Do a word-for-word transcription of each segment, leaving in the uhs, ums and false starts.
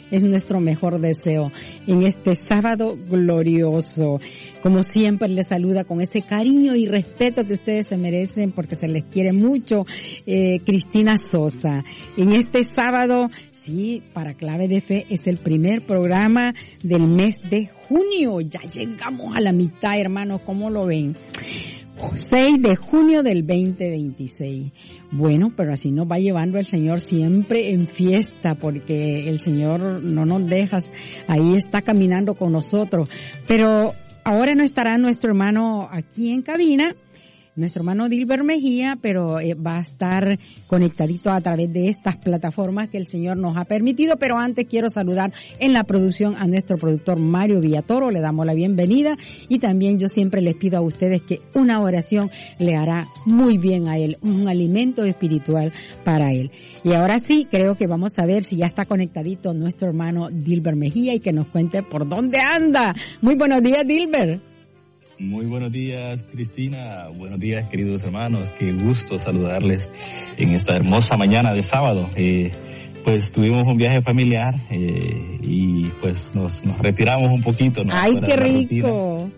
es nuestro mejor deseo en este sábado glorioso. Como siempre les saluda con ese cariño y respeto que ustedes se merecen porque se les quiere mucho, eh, Cristina Sosa. En este sábado, sí, para Clave de Fe es el primer programa del mes de junio. Ya llegamos a la mitad, hermanos, ¿cómo lo ven? seis de junio del veinte veintiséis. Bueno, pero así nos va llevando el Señor siempre en fiesta, porque el Señor no nos deja, ahí está caminando con nosotros. Pero ahora no estará nuestro hermano aquí en cabina, nuestro hermano Dilber Mejía, pero eh, va a estar conectadito a través de estas plataformas que el Señor nos ha permitido. Pero antes quiero saludar en la producción a nuestro productor Mario Villatoro, le damos la bienvenida, y también yo siempre les pido a ustedes que una oración le hará muy bien a él, un alimento espiritual para él. Y ahora sí, creo que vamos a ver si ya está conectadito nuestro hermano Dilber Mejía y que nos cuente por dónde anda. Muy buenos días, Dilber. Muy buenos días, Cristina. Buenos días, queridos hermanos. Qué gusto saludarles en esta hermosa mañana de sábado. Eh, pues tuvimos un viaje familiar eh, y pues nos, nos retiramos un poquito, ¿no? ¡Ay, qué rico!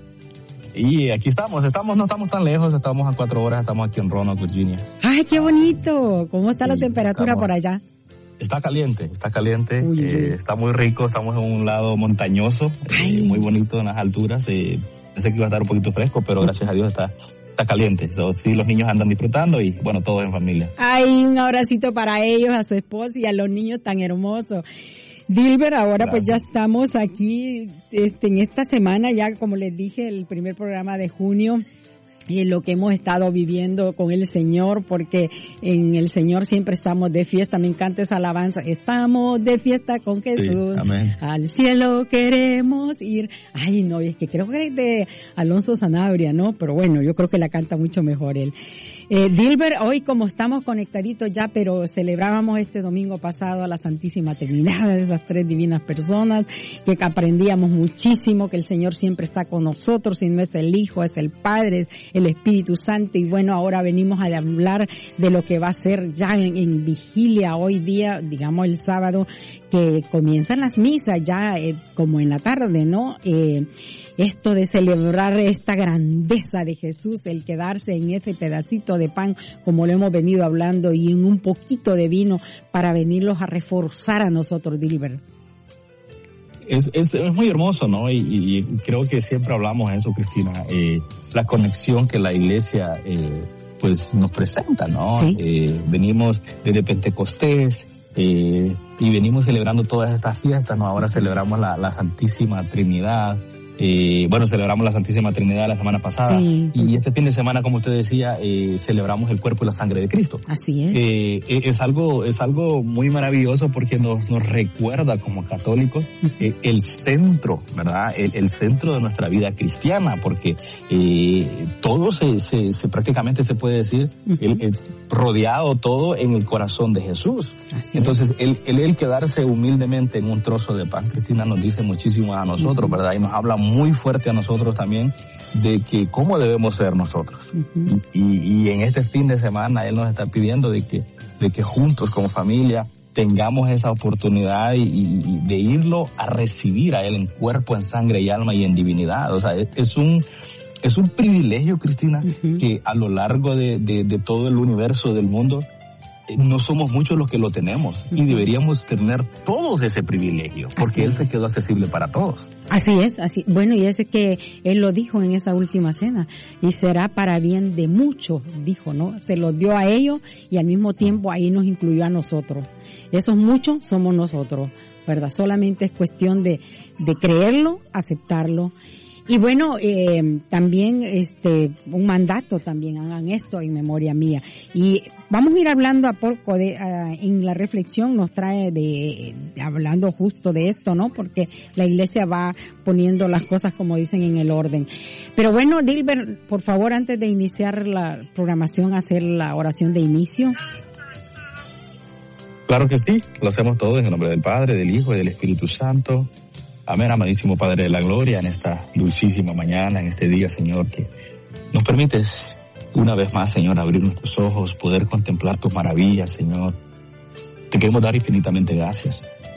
Y aquí estamos, estamos, no estamos tan lejos, estamos a cuatro horas, estamos aquí en Roanoke, Virginia. ¡Ay, qué bonito! ¿Cómo está sí, la temperatura estamos, por allá? Está caliente, está caliente, uy, eh, uy. Está muy rico, estamos en un lado montañoso, eh, muy bonito en las alturas. Eh, Pensé que iba a estar un poquito fresco, pero gracias a Dios está está caliente. So, sí, los niños andan disfrutando y, bueno, todos en familia. Ay, un abracito para ellos, a su esposa y a los niños tan hermosos. Dilber, ahora gracias. Pues ya estamos aquí este, en esta semana, ya como les dije, el primer programa de junio. Y lo que hemos estado viviendo con el Señor, porque en el Señor siempre estamos de fiesta. Me encanta esa alabanza. Estamos de fiesta con Jesús. Sí, amén. Al cielo queremos ir. Ay, no, es que creo que es de Alonso Sanabria, ¿no? Pero bueno, yo creo que la canta mucho mejor él. Eh, Dilber, hoy como estamos conectaditos ya, pero celebrábamos este domingo pasado a la Santísima Trinidad, de esas tres divinas personas, que aprendíamos muchísimo, que el Señor siempre está con nosotros, y no es el Hijo, es el Padre, es el Espíritu Santo. Y bueno, ahora venimos a hablar de lo que va a ser ya en, en vigilia hoy día, digamos el sábado, que comienzan las misas ya eh, como en la tarde, ¿no? Eh, esto de celebrar esta grandeza de Jesús, el quedarse en ese pedacito de pan, como lo hemos venido hablando, y en un poquito de vino para venirlos a reforzar a nosotros, Dilber. Es, es, es muy hermoso, ¿no? Y, y creo que siempre hablamos de eso, Cristina, eh, la conexión que la iglesia eh, pues nos presenta, ¿no? ¿Sí? Eh, venimos desde Pentecostés eh, y venimos celebrando todas estas fiestas, ¿no? Ahora celebramos la, la Santísima Trinidad. Eh, bueno, celebramos la Santísima Trinidad la semana pasada, sí. Y este fin de semana, como usted decía, eh, celebramos el cuerpo y la sangre de Cristo. Así es. Eh, es algo, es algo muy maravilloso porque nos, nos recuerda como católicos eh, el centro, ¿verdad? El, el centro de nuestra vida cristiana, porque eh, todo se, se, se prácticamente se puede decir uh-huh. el, el, rodeado todo en el corazón de Jesús. Así Entonces, el, el, el quedarse humildemente en un trozo de pan, Cristina, nos dice muchísimo a nosotros, uh-huh. ¿verdad? Y nos habla muy fuerte a nosotros también de que cómo debemos ser nosotros. Uh-huh. Y, y en este fin de semana Él nos está pidiendo de que, de que juntos como familia tengamos esa oportunidad y, y de irlo a recibir a Él en cuerpo, en sangre y alma y en divinidad. O sea, es, es un es un privilegio, Cristina, uh-huh. que a lo largo de, de, de todo el universo del mundo no somos muchos los que lo tenemos, y deberíamos tener todos ese privilegio, porque Él se quedó accesible para todos. Así es, así. Bueno, y es que Él lo dijo en esa última cena, y será para bien de muchos, dijo, ¿no? Se lo dio a ellos y al mismo tiempo ahí nos incluyó a nosotros. Esos muchos somos nosotros, ¿verdad? Solamente es cuestión de, de creerlo, aceptarlo. Y bueno, eh, también este un mandato también, hagan esto en memoria mía. Y vamos a ir hablando a poco de, uh, en la reflexión nos trae de, de, hablando justo de esto, ¿no? Porque la iglesia va poniendo las cosas como dicen en el orden. Pero bueno, Dilber, por favor, antes de iniciar la programación, hacer la oración de inicio. Claro que sí, lo hacemos todo en el nombre del Padre, del Hijo y del Espíritu Santo. Amén, amadísimo Padre de la Gloria, en esta dulcísima mañana, en este día, Señor, que nos permites una vez más, Señor, abrir nuestros ojos, poder contemplar tus maravillas, Señor. Te queremos dar infinitamente gracias.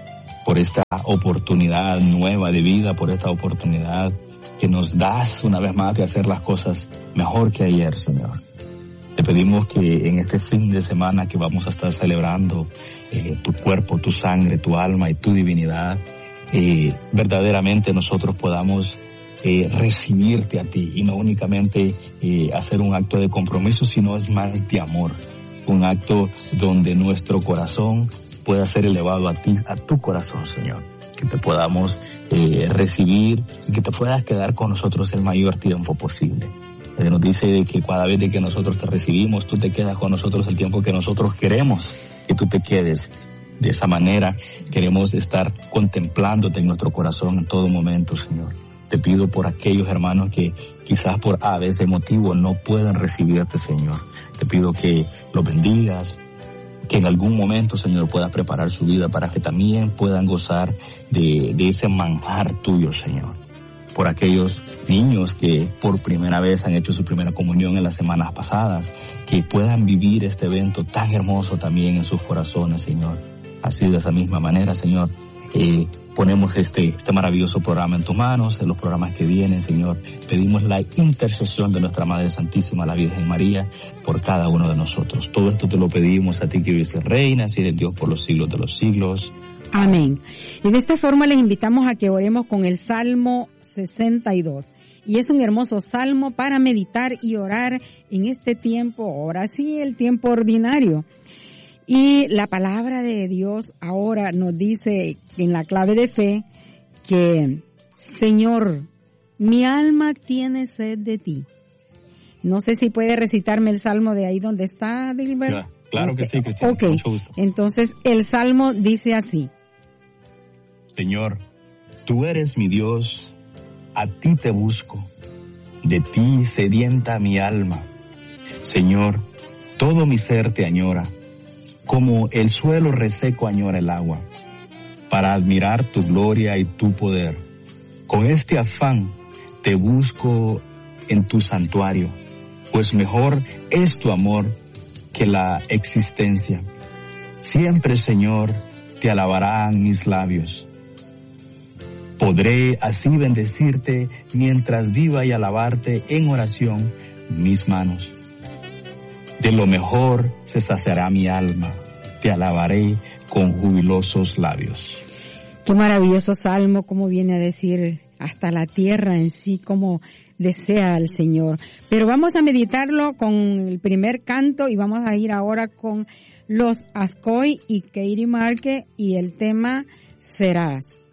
por esta oportunidad nueva de vida, por esta oportunidad que nos das una vez más de hacer las cosas mejor que ayer, Señor. Te pedimos que en este fin de semana que vamos a estar celebrando eh, tu cuerpo, tu sangre, tu alma y tu divinidad, eh, verdaderamente nosotros podamos eh, recibirte a ti y no únicamente eh, hacer un acto de compromiso, sino es más de amor, un acto donde nuestro corazón pueda ser elevado a ti, a tu corazón, Señor, que te podamos eh, recibir y que te puedas quedar con nosotros el mayor tiempo posible. Él nos dice que cada vez de que nosotros te recibimos, tú te quedas con nosotros el tiempo que nosotros queremos que tú te quedes. De esa manera queremos estar contemplándote en nuestro corazón en todo momento, Señor. Te pido por aquellos hermanos que quizás por a veces motivo no puedan recibirte, Señor. Te pido que los bendigas, que en algún momento, Señor, puedas preparar su vida para que también puedan gozar de, de ese manjar tuyo, Señor. Por aquellos niños que por primera vez han hecho su primera comunión en las semanas pasadas, que puedan vivir este evento tan hermoso también en sus corazones, Señor. Así de esa misma manera, Señor, eh, ponemos este, este maravilloso programa en tus manos, en los programas que vienen, Señor. Pedimos la intercesión de nuestra Madre Santísima, la Virgen María, por cada uno de nosotros. Todo esto te lo pedimos a ti que vives y reinas y eres Dios por los siglos de los siglos. Amén. Y de esta forma les invitamos a que oremos con el Salmo sesenta y dos. Y es un hermoso salmo para meditar y orar en este tiempo, ahora sí, el tiempo ordinario. Y la palabra de Dios ahora nos dice en la clave de fe que, Señor, mi alma tiene sed de ti. No sé si puede recitarme el salmo de ahí donde está, Dilbert. Claro, claro okay. que sí, Cristina. Okay. Mucho gusto. Entonces, el salmo dice así. Señor, tú eres mi Dios, a ti te busco, de ti sedienta mi alma. Señor, todo mi ser te añora, como el suelo reseco añora el agua, para admirar tu gloria y tu poder. Con este afán te busco en tu santuario, pues mejor es tu amor que la existencia. Siempre, Señor, te alabarán mis labios. Podré así bendecirte mientras viva y alabarte en oración mis manos. De lo mejor se saciará mi alma, te alabaré con jubilosos labios. Qué maravilloso salmo, como viene a decir hasta la tierra en sí, como desea al Señor. Pero vamos a meditarlo con el primer canto y vamos a ir ahora con los Ascoy y Katie Marque y el tema Serás.